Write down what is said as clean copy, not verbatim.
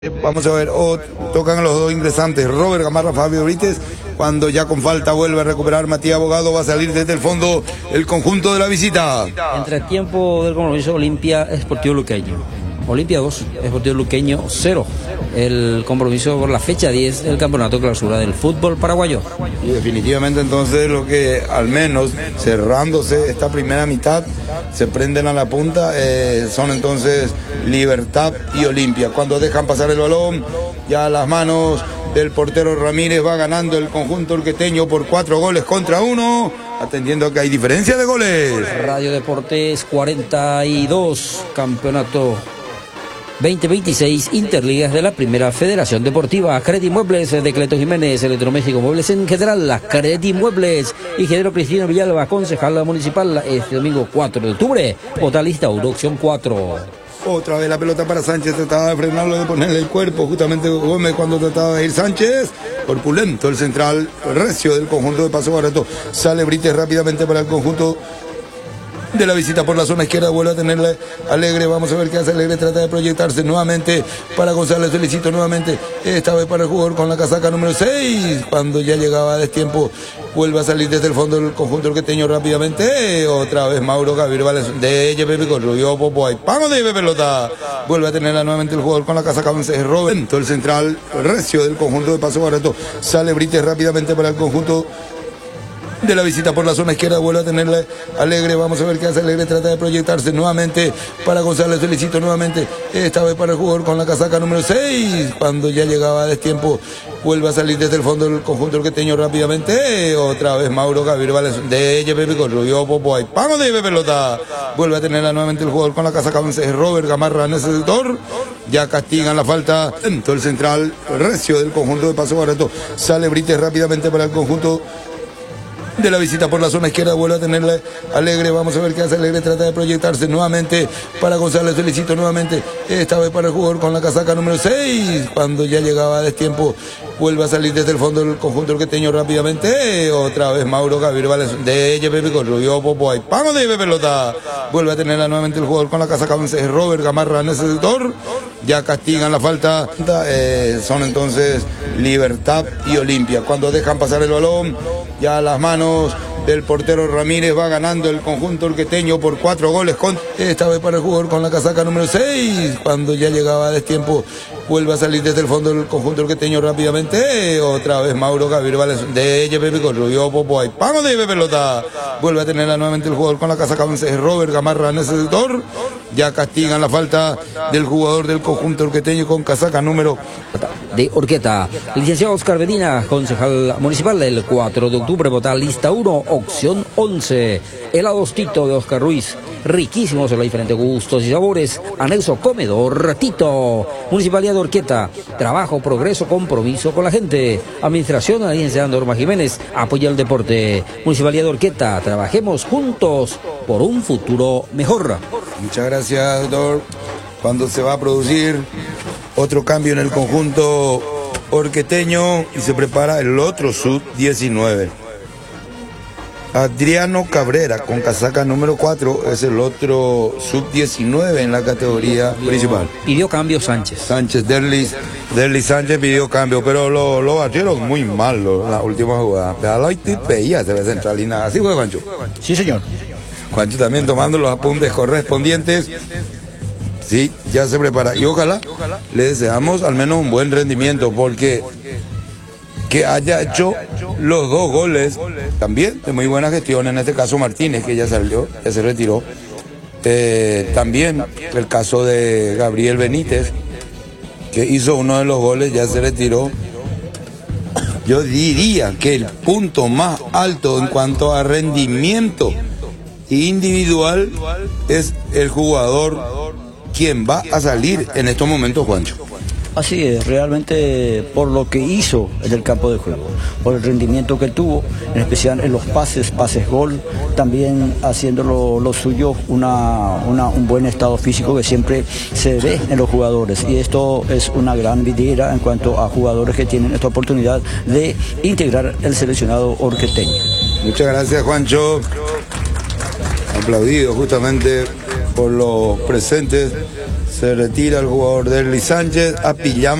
Vamos a ver, tocan los dos ingresantes, Robert Gamarra, Fabio Brites. Cuando ya con falta vuelve a recuperar Matías Abogado, va a salir desde el fondo el conjunto de la visita. Entre tiempo del compromiso, Olimpia Esportivo Luqueño. Olimpia 2, Esportivo Luqueño 0. El compromiso por la fecha 10 del campeonato clausura del fútbol paraguayo. Y definitivamente entonces lo que al menos cerrándose esta primera mitad se prenden a la punta son entonces Libertad y Olimpia. Cuando dejan pasar el balón, ya a las manos del portero Ramírez va ganando el conjunto urqueteño por 4-1, atendiendo a que hay diferencia de goles. Radio Deportes 42, campeonato 2026 Interligas de la Primera Federación Deportiva. Credi Muebles de Cleto Jiménez, Electroméxico Muebles en general, la Credi Muebles. Ingeniero Cristina Villalba, concejal municipal, este domingo 4 de octubre. Vota lista opción 4. Otra vez la pelota para Sánchez, trataba de frenarlo, de ponerle el cuerpo, justamente Gómez cuando trataba de ir Sánchez. Corpulento el central recio del conjunto de Paso Barato. Sale Brites rápidamente para el conjunto de la visita por la zona izquierda, vuelve a tenerle Alegre, vamos a ver qué hace Alegre, trata de proyectarse nuevamente para González, felicito nuevamente, esta vez para el jugador con la casaca número 6, cuando ya llegaba a destiempo, vuelve a salir desde el fondo del conjunto urqueteño rápidamente, otra vez Mauro Gabriel Vales, de Pepe con Rubio Popo, ahí vamos de pelota, vuelve a tenerla nuevamente el jugador con la casaca 11, Robert, el central recio del conjunto de Paso Barato, sale Brites rápidamente para el conjunto de la visita por la zona izquierda, vuelve a tenerle Alegre, vamos a ver qué hace Alegre, trata de proyectarse nuevamente para González, felicito nuevamente, esta vez para el jugador con la casaca número 6, cuando ya llegaba a destiempo, vuelve a salir desde el fondo del conjunto urqueteño rápidamente, otra vez Mauro Gabriel Vales, de Pepe con Rubio Popo, ahí vamos de pelota, vuelve a tenerla nuevamente el jugador con la casaca 11, Robert Gamarra en ese sector, ya castigan la falta, dentro el central recio del conjunto de Paso Barato, sale Brites rápidamente para el conjunto de la visita por la zona izquierda, vuelve a tenerle Alegre, vamos a ver qué hace Alegre, trata de proyectarse nuevamente para González, felicito nuevamente, esta vez para el jugador con la casaca número 6, cuando ya llegaba a destiempo, vuelve a salir desde el fondo del conjunto urqueteño rápidamente, otra vez Mauro Gabriel Vales, de Pepe con Rubio Popo, ahí vamos de pelota, vuelve a tenerla nuevamente el jugador con la casaca 11, Robert Gamarra en ese sector, ya castigan la falta, son entonces Libertad y Olimpia, cuando dejan pasar el balón, ya a las manos del portero Ramírez va ganando el conjunto urqueteño por 4-1, esta vez para el jugador con la casaca número 6, cuando ya llegaba a destiempo, vuelve a salir desde el fondo del conjunto urqueteño rápidamente, otra vez Mauro Gabriel Vales, de Pepe con Rubio Popo, ahí vamos de pelota, vuelve a tenerla nuevamente el jugador con la casaca 11, Robert Gamarra en ese sector, ya castigan la falta del jugador del conjunto urqueteño con casaca número de Orqueta. Licenciado Oscar Medina, concejal municipal, del 4 de octubre, vota lista 1, opción 11. Helados Tito de Oscar Ruiz, riquísimos en los diferentes gustos y sabores. Anexo Comedor Tito. Municipalidad de Orqueta, trabajo, progreso, compromiso con la gente. Administración, la licenciada Norma Jiménez, apoya el deporte. Municipalidad de Orqueta, trabajemos juntos por un futuro mejor. Muchas gracias, doctor. Cuando se va a producir otro cambio en el conjunto orqueteño y se prepara el otro sub-19. Adriano Cabrera con casaca número 4 es el otro sub-19 en la categoría principal. Pidió cambio Sánchez, Derlis Sánchez pidió cambio, pero lo batieron muy mal en la última jugada. Veía se ve centralina. Así fue Juancho. Sí, señor. Juancho también tomando los apuntes correspondientes. Sí, ya se prepara. Y ojalá le deseamos al menos un buen rendimiento, porque que haya hecho los 2 goles también de muy buena gestión, en este caso Martínez, que ya salió, ya se retiró. También el caso de Gabriel Benítez, que hizo uno de los goles, ya se retiró. Yo diría que el punto más alto en cuanto a rendimiento individual es el jugador quien va a salir en estos momentos, Juancho. Así es, realmente por lo que hizo en el campo de juego, por el rendimiento que tuvo, en especial en los pases gol, también haciendo lo suyo, un buen estado físico que siempre se ve en los jugadores, y esto es una gran vidriera en cuanto a jugadores que tienen esta oportunidad de integrar el seleccionado orqueteño. Muchas gracias, Juancho. Aplaudido justamente por los presentes. Se retira el jugador Derlis Sánchez a Pijama.